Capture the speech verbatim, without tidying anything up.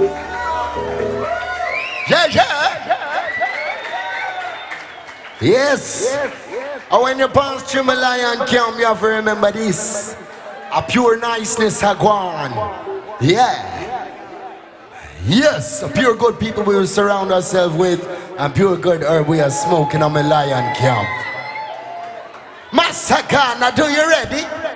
Yeah, yeah. Yes. And when you pass through my lion camp, you have to remember this. A pure niceness are gone. Yeah. Yes, a pure good people we will surround ourselves with, and pure good herb we are smoking on my lion camp. Massacre, now do you ready?